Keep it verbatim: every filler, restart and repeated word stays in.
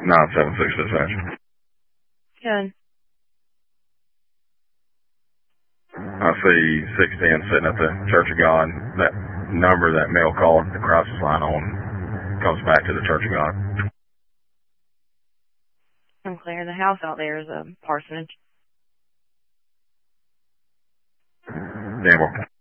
nine seven six dispatch. Good. I see six ten sitting at the Church of God. That number that male called the crisis line on comes back to the Church of God. I'm clear. The house out there is a parsonage. Danville.